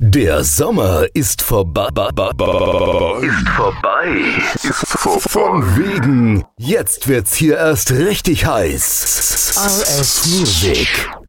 Der Sommer ist vorbei. Von wegen. Jetzt wird's hier erst richtig heiß. RS Music.